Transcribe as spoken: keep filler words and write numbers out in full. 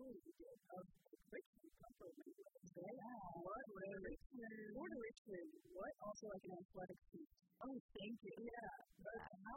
we did of Richmond, come from Richmond. Yeah. What? Richmond. Florida Richmond. What? Also like an athletic team. Oh, thank you. Yeah. But how